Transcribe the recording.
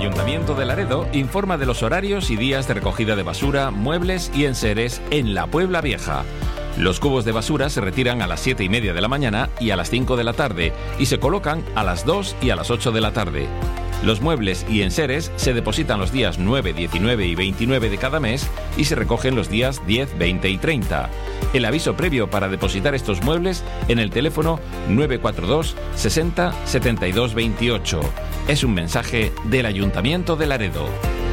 Ayuntamiento de Laredo informa de los horarios y días de recogida de basura, muebles y enseres en la Puebla Vieja. Los cubos de basura se retiran a las 7:30 de la mañana y a las 5 de la tarde y se colocan a las 2 y a las 8 de la tarde. Los muebles y enseres se depositan los días 9, 19 y 29 de cada mes y se recogen los días 10, 20 y 30. El aviso previo para depositar estos muebles en el teléfono 942 60 72 28. Es un mensaje del Ayuntamiento de Laredo.